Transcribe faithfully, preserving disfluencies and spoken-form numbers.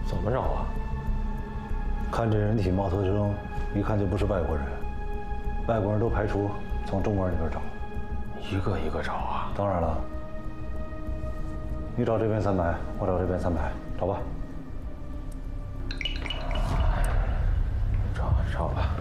怎么找啊？ 看这人体貌特征，一看就不是外国人。外国人都排除，从中国人里边找。 一个一个找啊？ 当然了，你找这边三百，我找这边三百，找吧。 找找吧。